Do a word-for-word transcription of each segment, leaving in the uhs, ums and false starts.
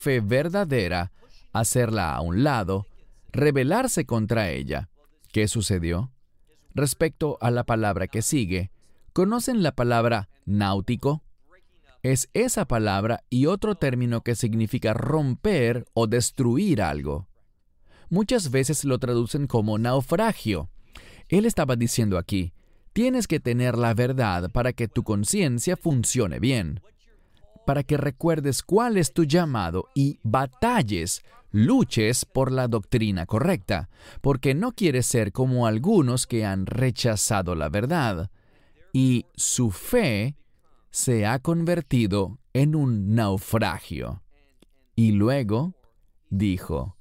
fe verdadera, hacerla a un lado, rebelarse contra ella. ¿Qué sucedió? Respecto a la palabra que sigue, ¿conocen la palabra náutico? Es esa palabra y otro término que significa romper o destruir algo. Muchas veces lo traducen como naufragio. Él estaba diciendo aquí, tienes que tener la verdad para que tu conciencia funcione bien, para que recuerdes cuál es tu llamado y batalles, luches por la doctrina correcta, porque no quieres ser como algunos que han rechazado la verdad, y su fe se ha convertido en un naufragio. Y luego dijo,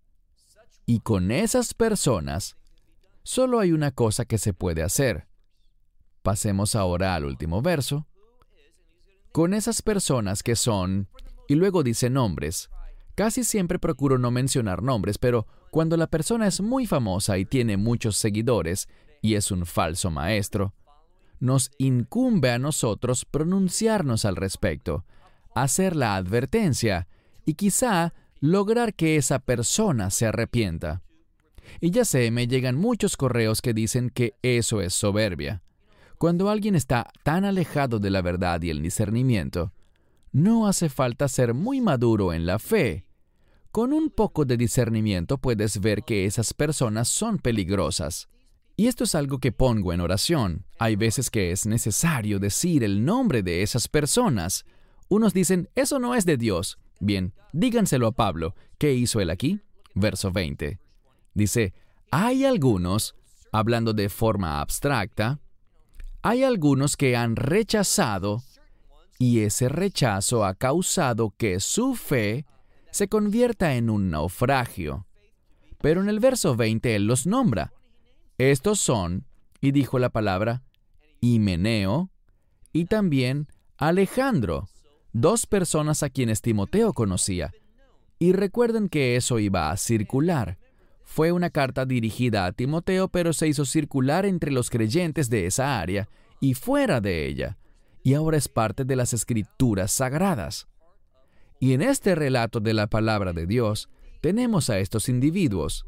y con esas personas, solo hay una cosa que se puede hacer. Pasemos ahora al último verso. Con esas personas que son, y luego dice nombres. Casi siempre procuro no mencionar nombres, pero cuando la persona es muy famosa y tiene muchos seguidores, y es un falso maestro, nos incumbe a nosotros pronunciarnos al respecto, hacer la advertencia, y quizá lograr que esa persona se arrepienta. Y ya sé, me llegan muchos correos que dicen que eso es soberbia. Cuando alguien está tan alejado de la verdad y el discernimiento, no hace falta ser muy maduro en la fe. Con un poco de discernimiento puedes ver que esas personas son peligrosas. Y esto es algo que pongo en oración. Hay veces que es necesario decir el nombre de esas personas. Unos dicen, eso no es de Dios. Bien, díganselo a Pablo. ¿Qué hizo él aquí? Verso veinte. Dice, hay algunos, hablando de forma abstracta, hay algunos que han rechazado, y ese rechazo ha causado que su fe se convierta en un naufragio. Pero en el verso veinte él los nombra. Estos son, y dijo la palabra, Himeneo, y también Alejandro, dos personas a quienes Timoteo conocía. Y recuerden que eso iba a circular. Fue una carta dirigida a Timoteo, pero se hizo circular entre los creyentes de esa área y fuera de ella, y ahora es parte de las Escrituras Sagradas. Y en este relato de la palabra de Dios, tenemos a estos individuos,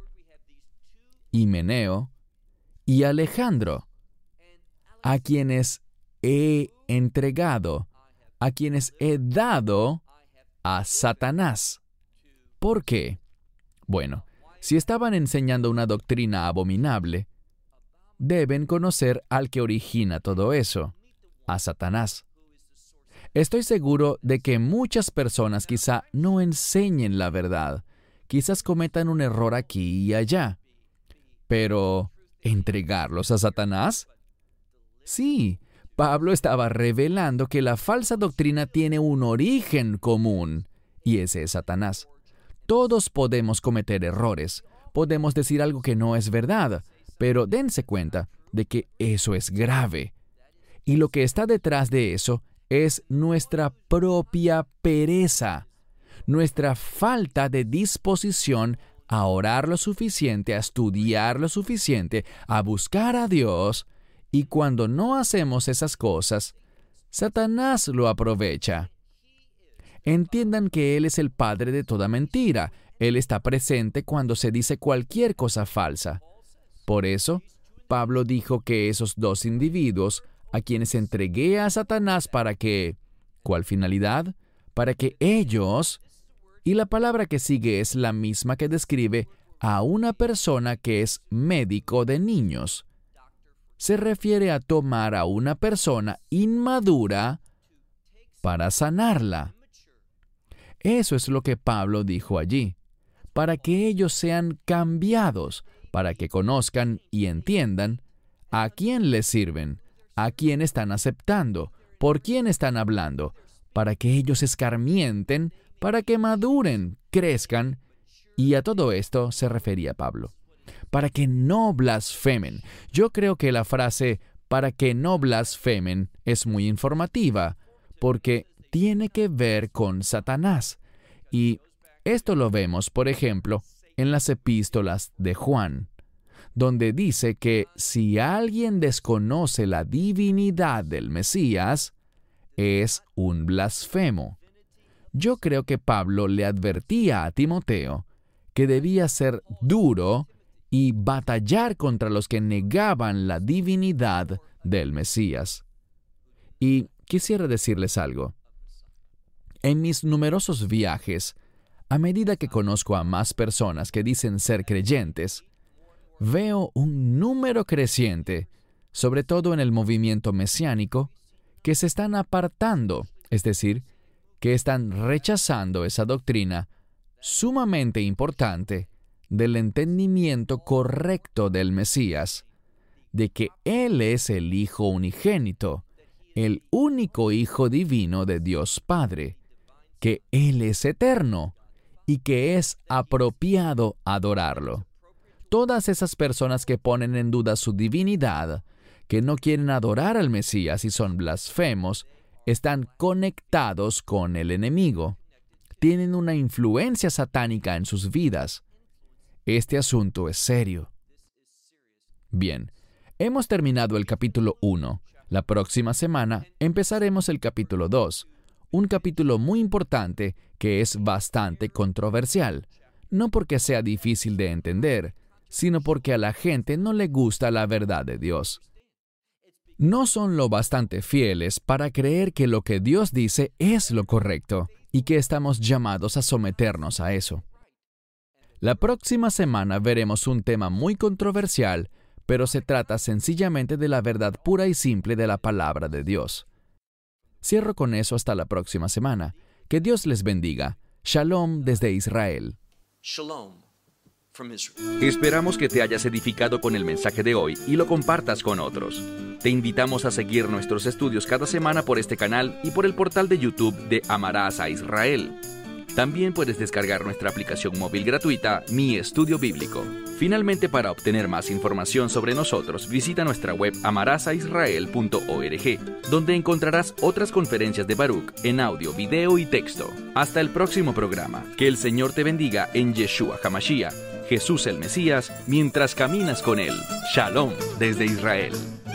Himeneo y Alejandro, a quienes he entregado, a quienes he dado a Satanás. ¿Por qué? Bueno, si estaban enseñando una doctrina abominable, deben conocer al que origina todo eso, a Satanás. Estoy seguro de que muchas personas quizá no enseñen la verdad, quizás cometan un error aquí y allá. Pero, ¿entregarlos a Satanás? Sí, Pablo estaba revelando que la falsa doctrina tiene un origen común, y ese es Satanás. Todos podemos cometer errores, podemos decir algo que no es verdad, pero dense cuenta de que eso es grave. Y lo que está detrás de eso es nuestra propia pereza, nuestra falta de disposición a orar lo suficiente, a estudiar lo suficiente, a buscar a Dios, y cuando no hacemos esas cosas, Satanás lo aprovecha. Entiendan que Él es el padre de toda mentira. Él está presente cuando se dice cualquier cosa falsa. Por eso, Pablo dijo que esos dos individuos, a quienes entregué a Satanás para que, ¿cuál finalidad? Para que ellos, y la palabra que sigue es la misma que describe a una persona que es médico de niños. Se refiere a tomar a una persona inmadura para sanarla. Eso es lo que Pablo dijo allí, para que ellos sean cambiados, para que conozcan y entiendan a quién les sirven, a quién están aceptando, por quién están hablando, para que ellos escarmienten, para que maduren, crezcan, y a todo esto se refería Pablo. Para que no blasfemen. Yo creo que la frase para que no blasfemen es muy informativa, porque tiene que ver con Satanás. Y esto lo vemos, por ejemplo, en las epístolas de Juan, donde dice que si alguien desconoce la divinidad del Mesías, es un blasfemo. Yo creo que Pablo le advertía a Timoteo que debía ser duro y batallar contra los que negaban la divinidad del Mesías. Y quisiera decirles algo. En mis numerosos viajes, a medida que conozco a más personas que dicen ser creyentes, veo un número creciente, sobre todo en el movimiento mesiánico, que se están apartando, es decir, que están rechazando esa doctrina sumamente importante del entendimiento correcto del Mesías, de que Él es el Hijo unigénito, el único Hijo divino de Dios Padre, que Él es eterno y que es apropiado adorarlo. Todas esas personas que ponen en duda su divinidad, que no quieren adorar al Mesías y son blasfemos, están conectados con el enemigo. Tienen una influencia satánica en sus vidas. Este asunto es serio. Bien, hemos terminado el capítulo uno. La próxima semana empezaremos el capítulo dos, un capítulo muy importante que es bastante controversial, no porque sea difícil de entender, sino porque a la gente no le gusta la verdad de Dios. No son lo bastante fieles para creer que lo que Dios dice es lo correcto y que estamos llamados a someternos a eso. La próxima semana veremos un tema muy controversial, pero se trata sencillamente de la verdad pura y simple de la palabra de Dios. Cierro con eso hasta la próxima semana. Que Dios les bendiga. Shalom desde Israel. Shalom from Israel. Esperamos que te hayas edificado con el mensaje de hoy y lo compartas con otros. Te invitamos a seguir nuestros estudios cada semana por este canal y por el portal de YouTube de Amarás a Israel. También puedes descargar nuestra aplicación móvil gratuita, Mi Estudio Bíblico. Finalmente, para obtener más información sobre nosotros, visita nuestra web amarás a israel punto org, donde encontrarás otras conferencias de Baruch en audio, video y texto. Hasta el próximo programa. Que el Señor te bendiga en Yeshua HaMashiach, Jesús el Mesías, mientras caminas con Él. Shalom desde Israel.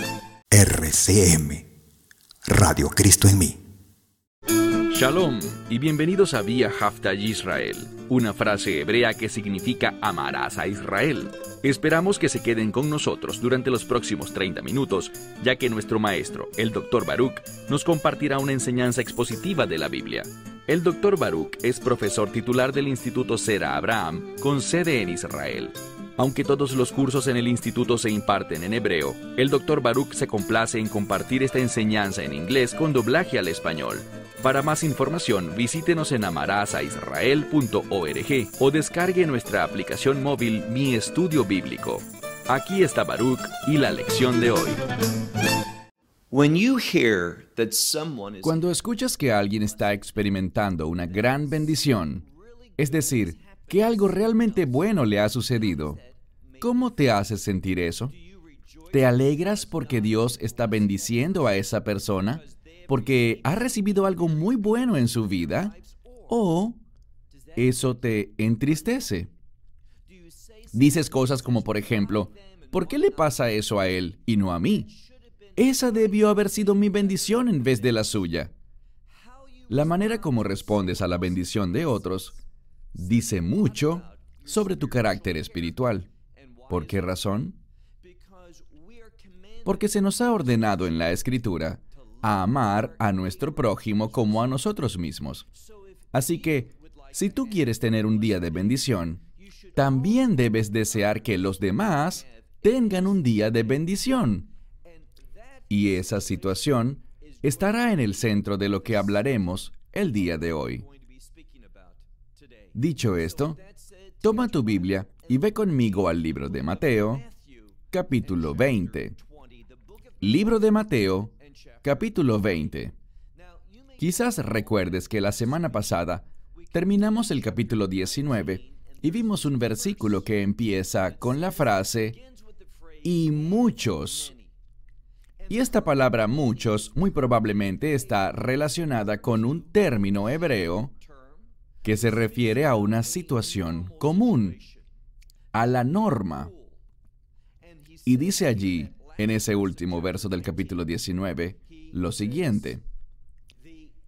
R C M, Radio Cristo en mí. Shalom y bienvenidos a Vía Haftaj Israel, una frase hebrea que significa amarás a Israel. Esperamos que se queden con nosotros durante los próximos treinta minutos, ya que nuestro maestro, el doctor Baruch, nos compartirá una enseñanza expositiva de la Biblia. El doctor Baruch es profesor titular del Instituto Sera Abraham, con sede en Israel. Aunque todos los cursos en el instituto se imparten en hebreo, el doctor Baruch se complace en compartir esta enseñanza en inglés con doblaje al español. Para más información, visítenos en amarás a israel punto org o descargue nuestra aplicación móvil Mi Estudio Bíblico. Aquí está Baruch y la lección de hoy. Cuando escuchas que alguien está experimentando una gran bendición, es decir, que algo realmente bueno le ha sucedido, ¿cómo te hace sentir eso? ¿Te alegras porque Dios está bendiciendo a esa persona? ¿Porque ha recibido algo muy bueno en su vida? ¿O eso te entristece? Dices cosas como, por ejemplo, ¿por qué le pasa eso a él y no a mí? Esa debió haber sido mi bendición en vez de la suya. La manera como respondes a la bendición de otros dice mucho sobre tu carácter espiritual. ¿Por qué razón? Porque se nos ha ordenado en la Escritura a amar a nuestro prójimo como a nosotros mismos. Así que, si tú quieres tener un día de bendición, también debes desear que los demás tengan un día de bendición. Y esa situación estará en el centro de lo que hablaremos el día de hoy. Dicho esto, toma tu Biblia y ve conmigo al libro de Mateo, capítulo veinte. Libro de Mateo, capítulo veinte. Quizás recuerdes que la semana pasada terminamos el capítulo diecinueve y vimos un versículo que empieza con la frase «y muchos». Y esta palabra muchos muy probablemente está relacionada con un término hebreo que se refiere a una situación común, a la norma. Y dice allí, en ese último verso del capítulo diecinueve, lo siguiente: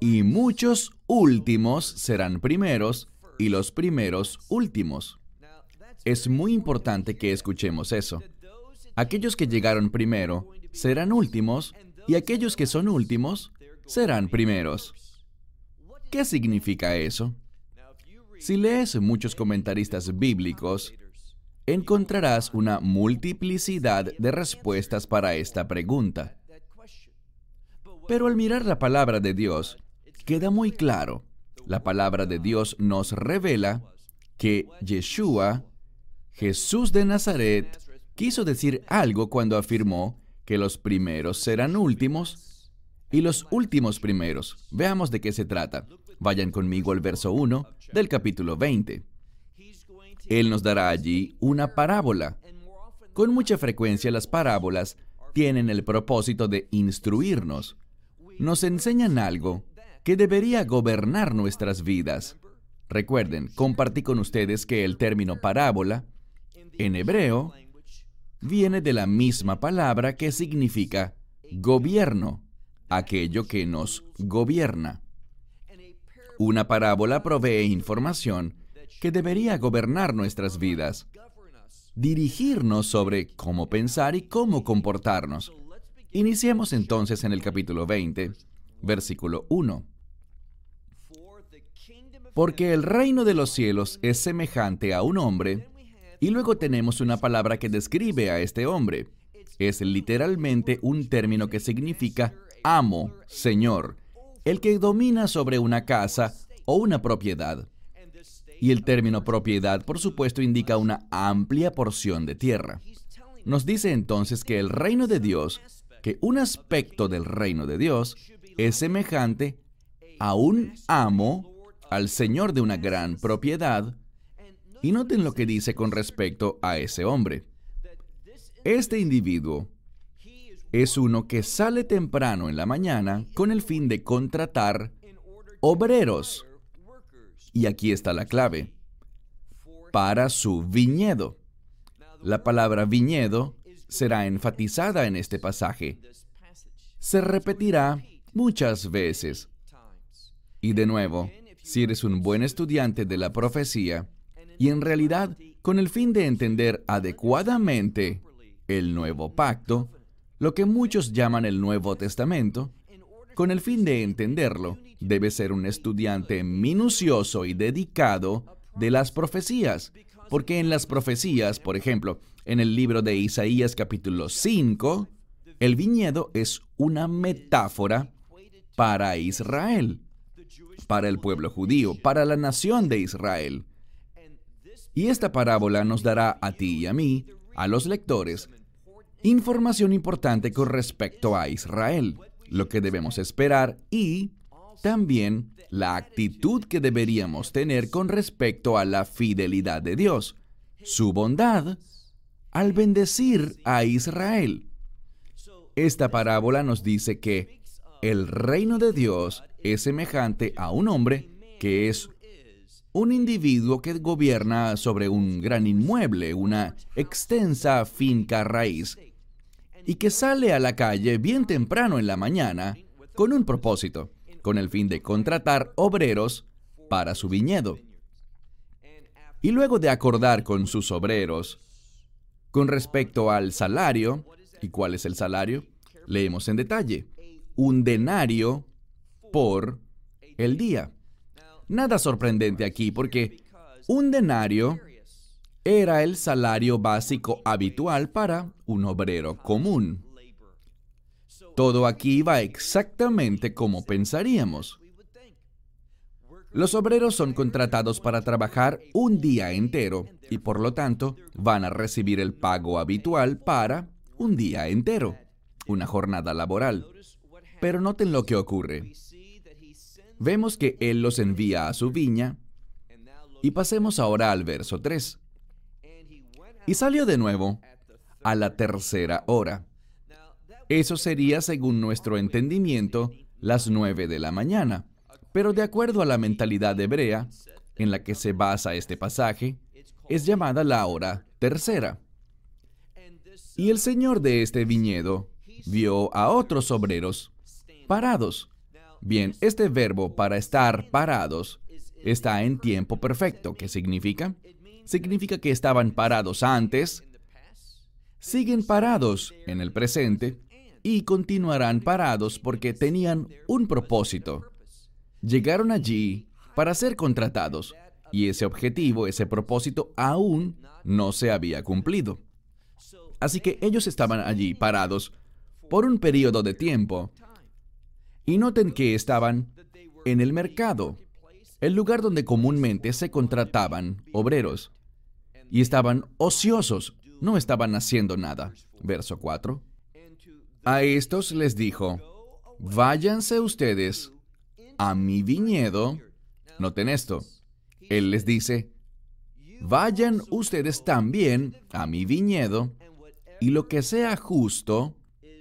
y muchos últimos serán primeros, y los primeros últimos. Es muy importante que escuchemos eso. Aquellos que llegaron primero serán últimos, y aquellos que son últimos serán primeros. ¿Qué significa eso? Si lees muchos comentaristas bíblicos, encontrarás una multiplicidad de respuestas para esta pregunta. Pero al mirar la palabra de Dios, queda muy claro. La palabra de Dios nos revela que Yeshua, Jesús de Nazaret, quiso decir algo cuando afirmó que los primeros serán últimos y los últimos primeros. Veamos de qué se trata. Vayan conmigo al verso uno del capítulo veinte. Él nos dará allí una parábola. Con mucha frecuencia las parábolas tienen el propósito de instruirnos. Nos enseñan algo que debería gobernar nuestras vidas. Recuerden, compartí con ustedes que el término parábola, en hebreo, viene de la misma palabra que significa gobierno, aquello que nos gobierna. Una parábola provee información que debería gobernar nuestras vidas, dirigirnos sobre cómo pensar y cómo comportarnos. Iniciemos entonces en el capítulo veinte, versículo uno. Porque el reino de los cielos es semejante a un hombre, y luego tenemos una palabra que describe a este hombre. Es literalmente un término que significa amo, señor, el que domina sobre una casa o una propiedad. Y el término propiedad, por supuesto, indica una amplia porción de tierra. Nos dice entonces que el reino de Dios, que un aspecto del reino de Dios, es semejante a un amo, al señor de una gran propiedad. Y noten lo que dice con respecto a ese hombre. Este individuo es uno que sale temprano en la mañana con el fin de contratar obreros. Y aquí está la clave. Para su viñedo. La palabra viñedo será enfatizada en este pasaje. Se repetirá muchas veces. Y de nuevo, si eres un buen estudiante de la profecía, y en realidad, con el fin de entender adecuadamente el Nuevo Pacto, lo que muchos llaman el Nuevo Testamento, con el fin de entenderlo, debes ser un estudiante minucioso y dedicado de las profecías, porque en las profecías, por ejemplo, en el libro de Isaías capítulo cinco, el viñedo es una metáfora para Israel, para el pueblo judío, para la nación de Israel. Y esta parábola nos dará a ti y a mí, a los lectores, información importante con respecto a Israel, lo que debemos esperar y también la actitud que deberíamos tener con respecto a la fidelidad de Dios, su bondad, al bendecir a Israel. Esta parábola nos dice que el reino de Dios es semejante a un hombre que es un individuo que gobierna sobre un gran inmueble, una extensa finca raíz, y que sale a la calle bien temprano en la mañana con un propósito, con el fin de contratar obreros para su viñedo. Y luego de acordar con sus obreros con respecto al salario, ¿y cuál es el salario? Leemos en detalle. Un denario por el día. Nada sorprendente aquí porque un denario era el salario básico habitual para un obrero común. Todo aquí va exactamente como pensaríamos. Los obreros son contratados para trabajar un día entero y por lo tanto van a recibir el pago habitual para un día entero, una jornada laboral. Pero noten lo que ocurre. Vemos que Él los envía a su viña y pasemos ahora al verso tres. Y salió de nuevo a la tercera hora. Eso sería, según nuestro entendimiento, las nueve de la mañana. Pero de acuerdo a la mentalidad hebrea, en la que se basa este pasaje, es llamada la hora tercera. Y el señor de este viñedo vio a otros obreros parados. Bien, este verbo para estar parados está en tiempo perfecto. ¿Qué significa? Significa que estaban parados antes, siguen parados en el presente y continuarán parados porque tenían un propósito. Llegaron allí para ser contratados y ese objetivo, ese propósito aún no se había cumplido. Así que ellos estaban allí parados por un periodo de tiempo y noten que estaban en el mercado, el lugar donde comúnmente se contrataban obreros, y estaban ociosos, no estaban haciendo nada. Verso cuatro. A estos les dijo, váyanse ustedes a mi viñedo. Noten esto. Él les dice, vayan ustedes también a mi viñedo, y lo que sea justo,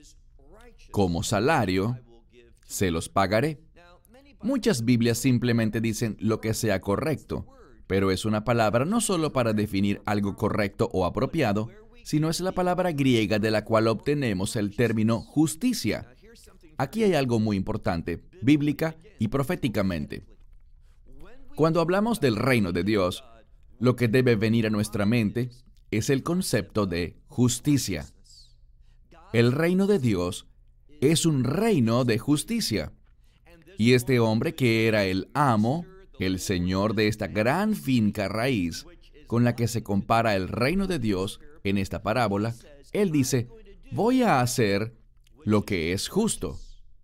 como salario, se los pagaré. Muchas Biblias simplemente dicen lo que sea correcto, pero es una palabra no solo para definir algo correcto o apropiado, sino es la palabra griega de la cual obtenemos el término justicia. Aquí hay algo muy importante, bíblica y proféticamente. Cuando hablamos del reino de Dios, lo que debe venir a nuestra mente es el concepto de justicia. El reino de Dios es un reino de justicia. Y este hombre que era el amo, el señor de esta gran finca raíz, con la que se compara el reino de Dios en esta parábola, él dice, voy a hacer lo que es justo.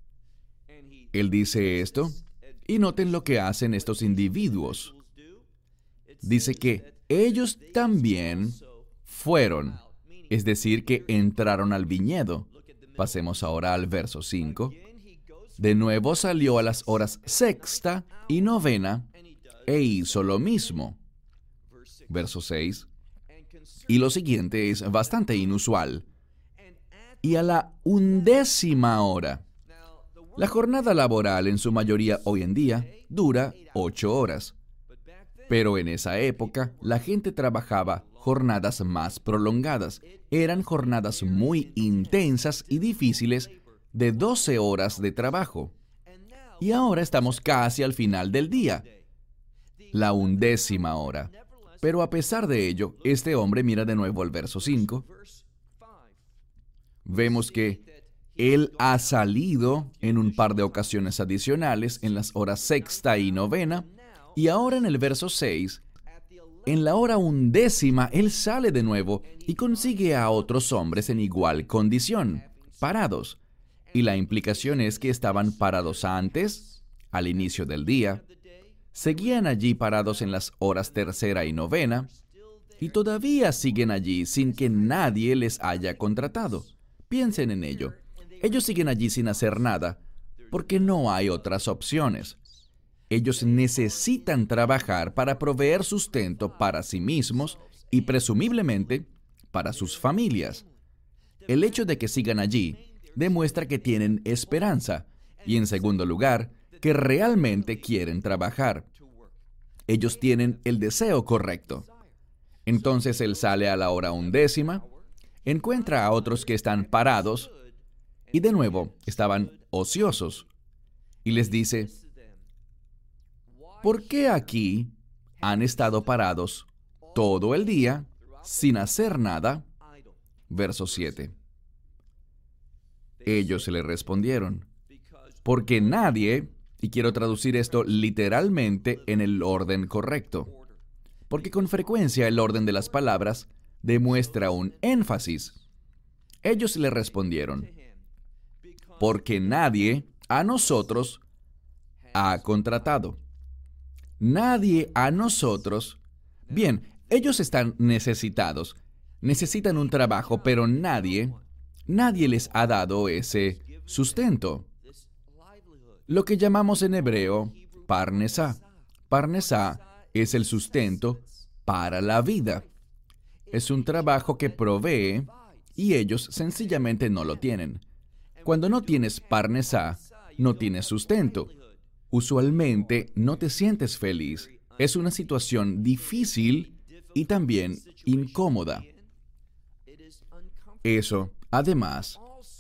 Él dice esto, y noten lo que hacen estos individuos. Dice que ellos también fueron, es decir, que entraron al viñedo. Pasemos ahora al verso cinco. De nuevo salió a las horas sexta y novena e hizo lo mismo. Verso seis. Y lo siguiente es bastante inusual. Y a la undécima hora. La jornada laboral en su mayoría hoy en día dura ocho horas. Pero en esa época la gente trabajaba jornadas más prolongadas. Eran jornadas muy intensas y difíciles de doce horas de trabajo. Y ahora estamos casi al final del día, la undécima hora. Pero a pesar de ello, este hombre mira de nuevo el verso cinco. Vemos que él ha salido en un par de ocasiones adicionales en las horas sexta y novena, y ahora en el verso seis, en la hora undécima, él sale de nuevo y consigue a otros hombres en igual condición, parados. Y la implicación es que estaban parados antes, al inicio del día, seguían allí parados en las horas tercera y novena, y todavía siguen allí sin que nadie les haya contratado. Piensen en ello. Ellos siguen allí sin hacer nada, porque no hay otras opciones. Ellos necesitan trabajar para proveer sustento para sí mismos y presumiblemente para sus familias. El hecho de que sigan allí demuestra que tienen esperanza y, en segundo lugar, que realmente quieren trabajar. Ellos tienen el deseo correcto. Entonces él sale a la hora undécima, encuentra a otros que están parados y de nuevo estaban ociosos y les dice, ¿por qué aquí han estado parados todo el día sin hacer nada? Verso siete. Ellos le respondieron, porque nadie, y quiero traducir esto literalmente en el orden correcto, porque con frecuencia el orden de las palabras demuestra un énfasis. Ellos le respondieron, porque nadie a nosotros ha contratado. Nadie a nosotros. Bien, ellos están necesitados, necesitan un trabajo, pero nadie... Nadie les ha dado ese sustento. Lo que llamamos en hebreo parnesá. Parnesá es el sustento para la vida. Es un trabajo que provee y ellos sencillamente no lo tienen. Cuando no tienes parnesá, no tienes sustento. Usualmente no te sientes feliz. Es una situación difícil y también incómoda. Eso, además,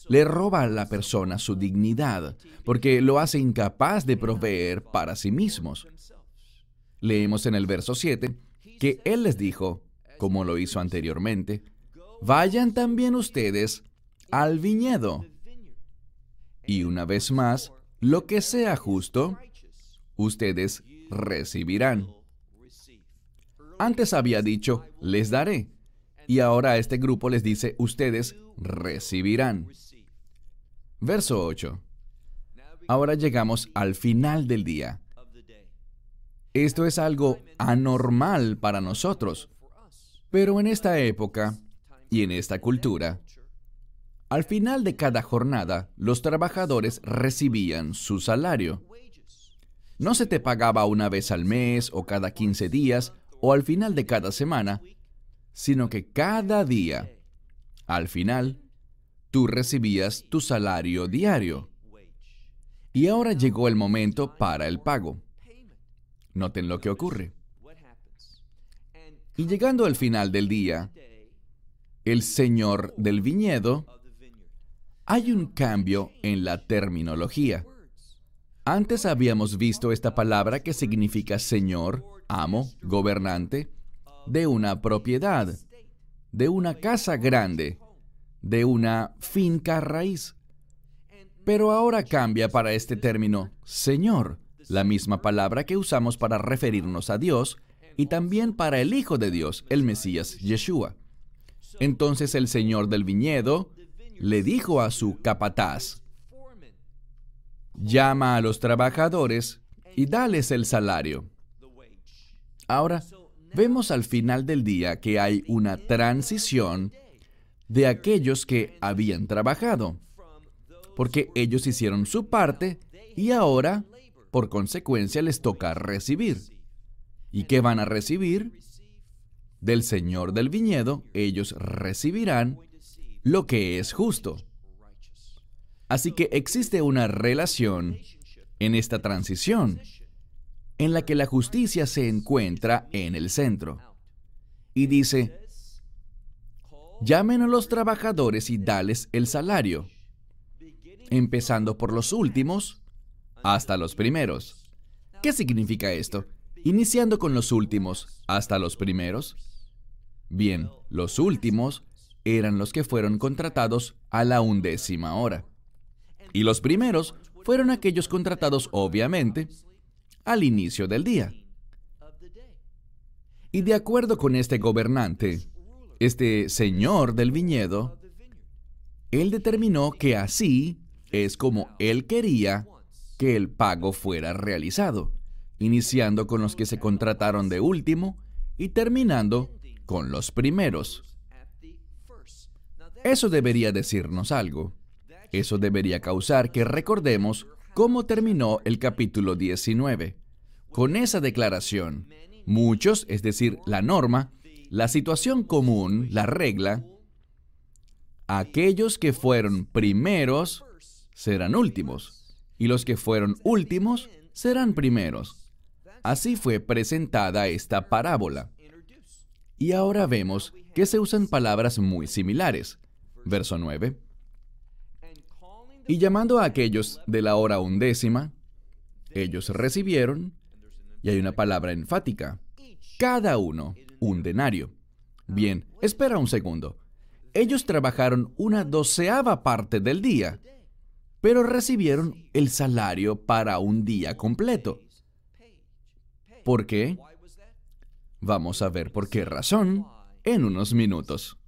le roba a la persona su dignidad, porque lo hace incapaz de proveer para sí mismos. Leemos en el verso siete que Él les dijo, como lo hizo anteriormente, vayan también ustedes al viñedo. Y una vez más, lo que sea justo, ustedes recibirán. Antes había dicho, les daré. Y ahora a este grupo les dice, ustedes recibirán. Verso ocho. Ahora llegamos al final del día. Esto es algo anormal para nosotros. Pero en esta época y en esta cultura, al final de cada jornada, los trabajadores recibían su salario. No se te pagaba una vez al mes o cada quince días o al final de cada semana, sino que cada día, al final, tú recibías tu salario diario. Y ahora llegó el momento para el pago. Noten lo que ocurre. Y llegando al final del día, el señor del viñedo, hay un cambio en la terminología. Antes habíamos visto esta palabra que significa señor, amo, gobernante, de una propiedad, de una casa grande, de una finca raíz. Pero ahora cambia para este término Señor, la misma palabra que usamos para referirnos a Dios y también para el Hijo de Dios, el Mesías Yeshua. Entonces el Señor del viñedo le dijo a su capataz, llama a los trabajadores y dales el salario. Ahora, vemos al final del día que hay una transición de aquellos que habían trabajado, porque ellos hicieron su parte y ahora, por consecuencia, les toca recibir. ¿Y qué van a recibir? Del Señor del viñedo, ellos recibirán lo que es justo. Así que existe una relación en esta transición, en la que la justicia se encuentra en el centro. Y dice, llamen a los trabajadores y dales el salario, empezando por los últimos hasta los primeros. ¿Qué significa esto? Iniciando con los últimos hasta los primeros. Bien, los últimos eran los que fueron contratados a la undécima hora. Y los primeros fueron aquellos contratados, obviamente, al inicio del día. Y de acuerdo con este gobernante, este señor del viñedo, él determinó que así es como él quería que el pago fuera realizado, iniciando con los que se contrataron de último y terminando con los primeros. Eso debería decirnos algo. Eso debería causar que recordemos cómo terminó el capítulo diecinueve. Con esa declaración, muchos, es decir, la norma, la situación común, la regla, aquellos que fueron primeros serán últimos, y los que fueron últimos serán primeros. Así fue presentada esta parábola. Y ahora vemos que se usan palabras muy similares. Verso nueve. Y llamando a aquellos de la hora undécima, ellos recibieron, y hay una palabra enfática, cada uno un denario. Bien, espera un segundo. Ellos trabajaron una doceava parte del día, pero recibieron el salario para un día completo. ¿Por qué? Vamos a ver por qué razón en unos minutos.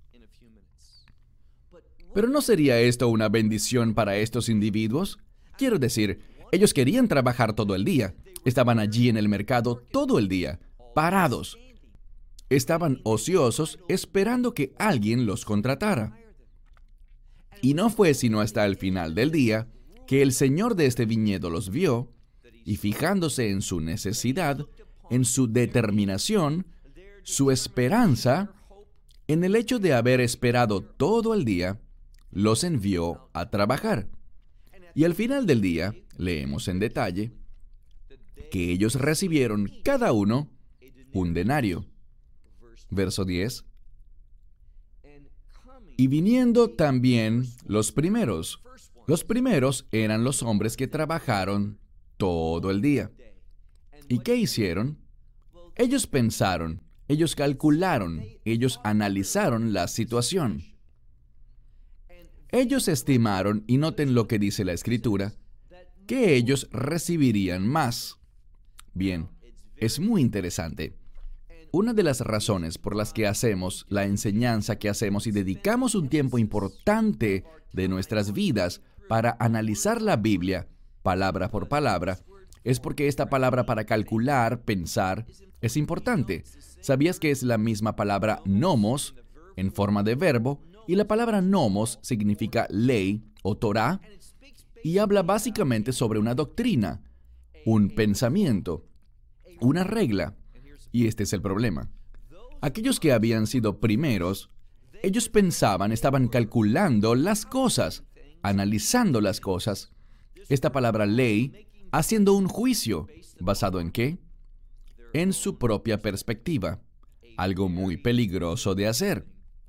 ¿Pero no sería esto una bendición para estos individuos? Quiero decir, ellos querían trabajar todo el día. Estaban allí en el mercado todo el día, parados. Estaban ociosos esperando que alguien los contratara. Y no fue sino hasta el final del día que el señor de este viñedo los vio y, fijándose en su necesidad, en su determinación, su esperanza, en el hecho de haber esperado todo el día, los envió a trabajar. Y al final del día, leemos en detalle, que ellos recibieron cada uno un denario. Verso diez. Y viniendo también los primeros. Los primeros eran los hombres que trabajaron todo el día. ¿Y qué hicieron? Ellos pensaron, ellos calcularon, ellos analizaron la situación. Ellos estimaron, y noten lo que dice la Escritura, que ellos recibirían más. Bien, es muy interesante. Una de las razones por las que hacemos la enseñanza que hacemos y dedicamos un tiempo importante de nuestras vidas para analizar la Biblia, palabra por palabra, es porque esta palabra para calcular, pensar, es importante. ¿Sabías que es la misma palabra nomos, en forma de verbo, y la palabra nomos significa ley o Torah, y habla básicamente sobre una doctrina, un pensamiento, una regla? Y este es el problema. Aquellos que habían sido primeros, ellos pensaban, estaban calculando las cosas, analizando las cosas. Esta palabra ley, haciendo un juicio, ¿basado en qué? En su propia perspectiva. Algo muy peligroso de hacer.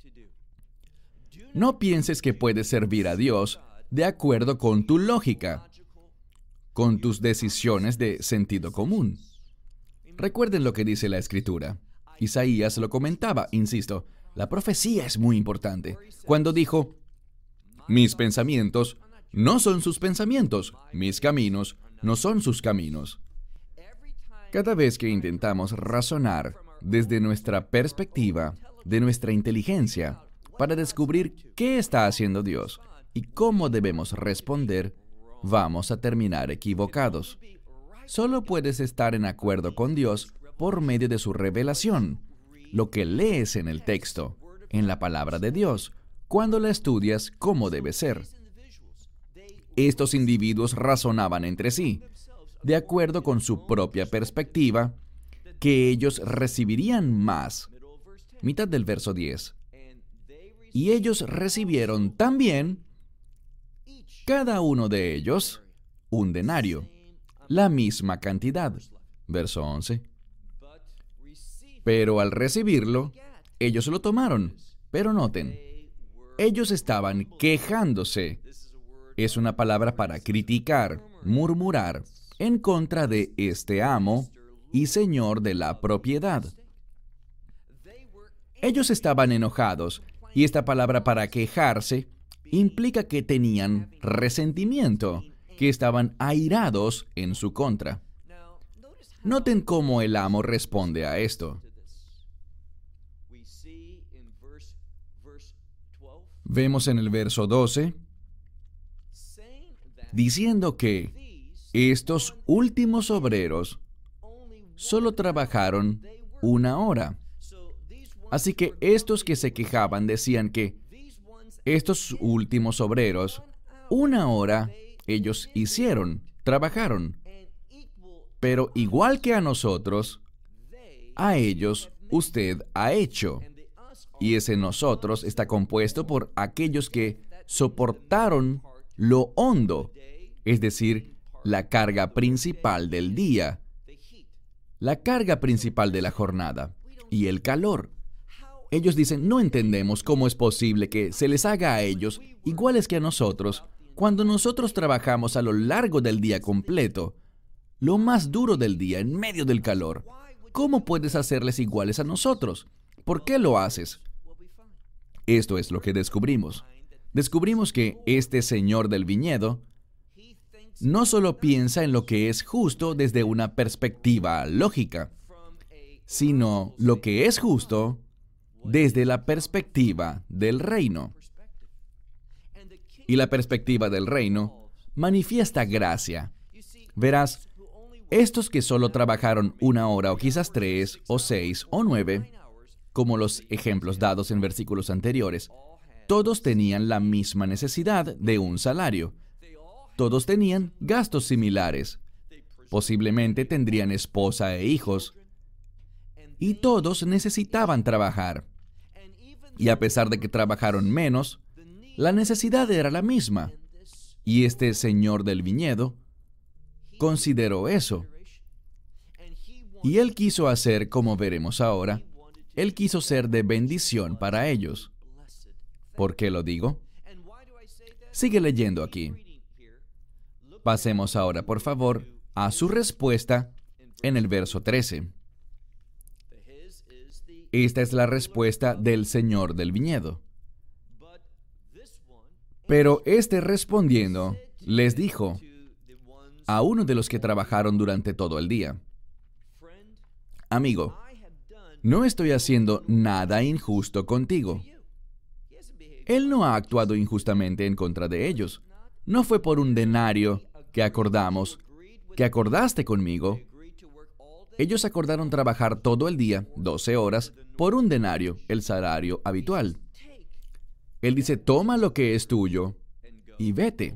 No pienses que puedes servir a Dios de acuerdo con tu lógica, con tus decisiones de sentido común. Recuerden lo que dice la Escritura. Isaías lo comentaba, insisto, la profecía es muy importante. Cuando dijo, mis pensamientos no son sus pensamientos, mis caminos no son sus caminos. Cada vez que intentamos razonar desde nuestra perspectiva, de nuestra inteligencia, para descubrir qué está haciendo Dios y cómo debemos responder, vamos a terminar equivocados. Solo puedes estar en acuerdo con Dios por medio de su revelación, lo que lees en el texto, en la palabra de Dios, cuando la estudias como debe ser. Estos individuos razonaban entre sí, de acuerdo con su propia perspectiva, que ellos recibirían más. Mitad del verso diez. Y ellos recibieron también, cada uno de ellos, un denario, la misma cantidad. Verso once. Pero al recibirlo, ellos lo tomaron. Pero noten, ellos estaban quejándose. Es una palabra para criticar, murmurar, en contra de este amo y señor de la propiedad. Ellos estaban enojados, y esta palabra para quejarse implica que tenían resentimiento, que estaban airados en su contra. Noten cómo el amo responde a esto. Vemos en el verso doce, diciendo que estos últimos obreros solo trabajaron una hora. Así que estos que se quejaban decían que estos últimos obreros, una hora ellos hicieron, trabajaron. Pero igual que a nosotros, a ellos usted ha hecho. Y ese nosotros está compuesto por aquellos que soportaron lo hondo, es decir, la carga principal del día, la carga principal de la jornada y el calor. Ellos dicen, no entendemos cómo es posible que se les haga a ellos iguales que a nosotros, cuando nosotros trabajamos a lo largo del día completo, lo más duro del día, en medio del calor. ¿Cómo puedes hacerles iguales a nosotros? ¿Por qué lo haces? Esto es lo que descubrimos. Descubrimos que este señor del viñedo no solo piensa en lo que es justo desde una perspectiva lógica, sino lo que es justo desde la perspectiva del reino. Y la perspectiva del reino manifiesta gracia. Verás, estos que solo trabajaron una hora o quizás tres o seis o nueve, como los ejemplos dados en versículos anteriores, todos tenían la misma necesidad de un salario. Todos tenían gastos similares. Posiblemente tendrían esposa e hijos. Y todos necesitaban trabajar. Y a pesar de que trabajaron menos, la necesidad era la misma. Y este señor del viñedo consideró eso. Y él quiso hacer, como veremos ahora, él quiso ser de bendición para ellos. ¿Por qué lo digo? Sigue leyendo aquí. Pasemos ahora, por favor, a su respuesta en el verso trece. Esta es la respuesta del señor del viñedo. Pero éste respondiendo, les dijo a uno de los que trabajaron durante todo el día: Amigo, no estoy haciendo nada injusto contigo. Él no ha actuado injustamente en contra de ellos. No fue por un denario que acordamos, que acordaste conmigo. Ellos acordaron trabajar todo el día, doce horas, por un denario, el salario habitual. Él dice: toma lo que es tuyo y vete.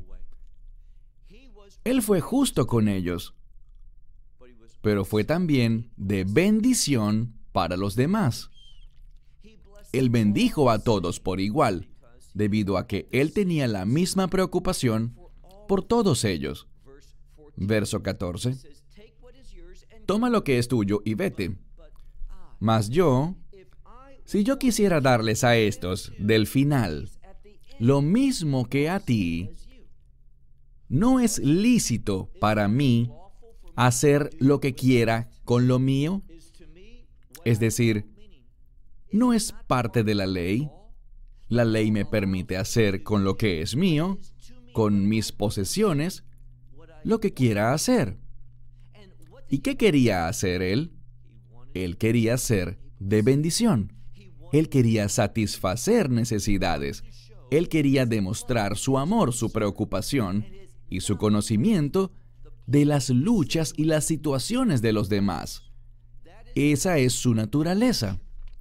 Él fue justo con ellos, pero fue también de bendición para los demás. Él bendijo a todos por igual, debido a que él tenía la misma preocupación por todos ellos. Verso catorce. Toma lo que es tuyo y vete. Mas yo, si yo quisiera darles a estos del final lo mismo que a ti, ¿no es lícito para mí hacer lo que quiera con lo mío? Es decir, ¿no es parte de la ley? La ley me permite hacer con lo que es mío, con mis posesiones, lo que quiera hacer. ¿Y qué quería hacer él? Él quería ser de bendición. Él quería satisfacer necesidades. Él quería demostrar su amor, su preocupación y su conocimiento de las luchas y las situaciones de los demás. Esa es su naturaleza.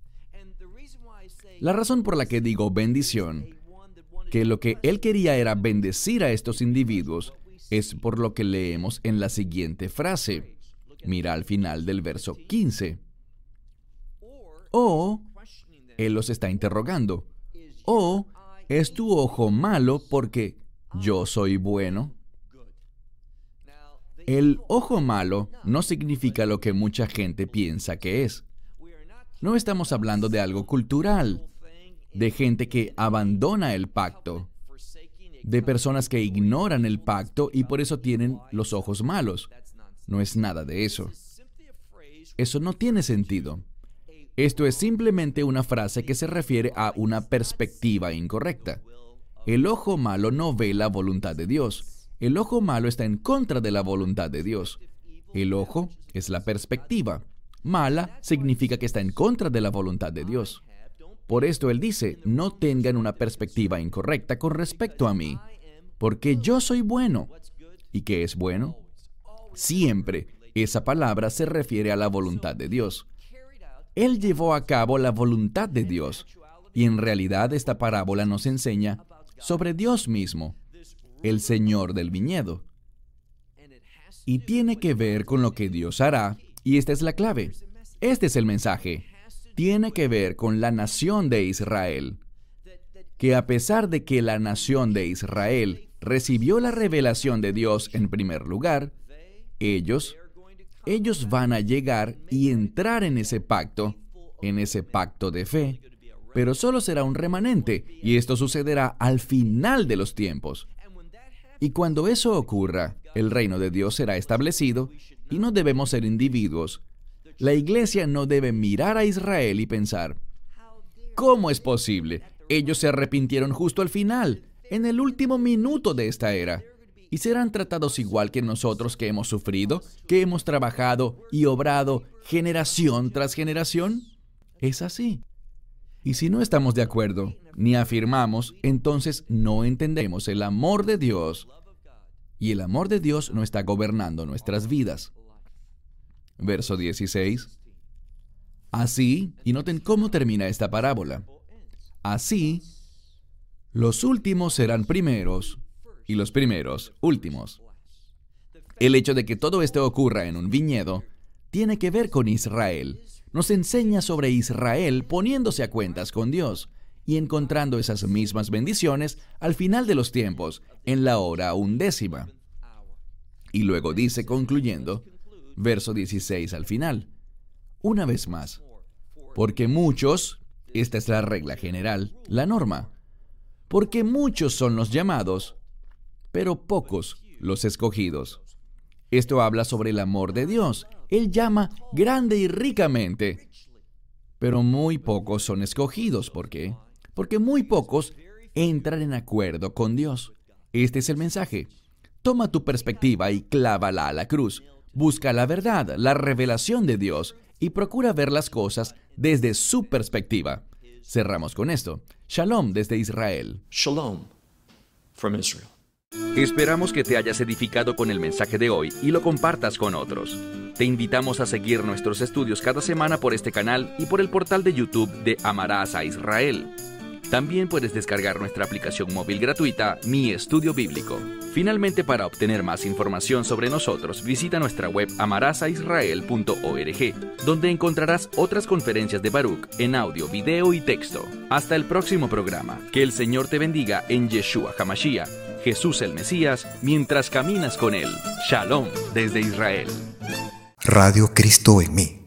La razón por la que digo bendición, que lo que él quería era bendecir a estos individuos, es por lo que leemos en la siguiente frase. Mira al final del verso quince. O, él los está interrogando, o, ¿es tu ojo malo porque yo soy bueno? El ojo malo no significa lo que mucha gente piensa que es. No estamos hablando de algo cultural, de gente que abandona el pacto, de personas que ignoran el pacto y por eso tienen los ojos malos. No es nada de eso. Eso no tiene sentido. Esto es simplemente una frase que se refiere a una perspectiva incorrecta. El ojo malo no ve la voluntad de Dios. El ojo malo está en contra de la voluntad de Dios. El ojo es la perspectiva. Mala significa que está en contra de la voluntad de Dios. Por esto él dice, no tengan una perspectiva incorrecta con respecto a mí, porque yo soy bueno. ¿Y qué es bueno? Siempre esa palabra se refiere a la voluntad de Dios. Él llevó a cabo la voluntad de Dios, y en realidad esta parábola nos enseña sobre Dios mismo, el Señor del viñedo. Y tiene que ver con lo que Dios hará, y esta es la clave. Este es el mensaje. Tiene que ver con la nación de Israel, que a pesar de que la nación de Israel recibió la revelación de Dios en primer lugar, ellos, ellos van a llegar y entrar en ese pacto, en ese pacto de fe, pero solo será un remanente, y esto sucederá al final de los tiempos. Y cuando eso ocurra, el reino de Dios será establecido, y no debemos ser individuos. La iglesia no debe mirar a Israel y pensar, ¿cómo es posible? Ellos se arrepintieron justo al final, en el último minuto de esta era, y serán tratados igual que nosotros que hemos sufrido, que hemos trabajado y obrado generación tras generación. Es así. Y si no estamos de acuerdo, ni afirmamos, entonces no entendemos el amor de Dios. Y el amor de Dios no está gobernando nuestras vidas. Verso dieciséis. Así, y noten cómo termina esta parábola. Así, los últimos serán primeros, y los primeros últimos. El hecho de que todo esto ocurra en un viñedo tiene que ver con Israel. Nos enseña sobre Israel poniéndose a cuentas con Dios y encontrando esas mismas bendiciones al final de los tiempos, en la hora undécima. Y luego dice, concluyendo, verso dieciséis al final, una vez más, porque muchos, esta es la regla general, la norma, porque muchos son los llamados, pero pocos los escogidos. Esto habla sobre el amor de Dios. Él llama grande y ricamente, pero muy pocos son escogidos. ¿Por qué? Porque muy pocos entran en acuerdo con Dios. Este es el mensaje. Toma tu perspectiva y clávala a la cruz. Busca la verdad, la revelación de Dios, y procura ver las cosas desde su perspectiva. Cerramos con esto. Shalom desde Israel. Shalom from Israel. Esperamos que te hayas edificado con el mensaje de hoy y lo compartas con otros. Te invitamos a seguir nuestros estudios cada semana por este canal y por el portal de YouTube de Amarás a Israel. También puedes descargar nuestra aplicación móvil gratuita, Mi Estudio Bíblico. Finalmente, para obtener más información sobre nosotros, visita nuestra web amarás a israel punto org, donde encontrarás otras conferencias de Baruch en audio, video y texto. Hasta el próximo programa. Que el Señor te bendiga en Yeshua HaMashiach, Jesús el Mesías, mientras caminas con Él. Shalom desde Israel. Radio Cristo en mí.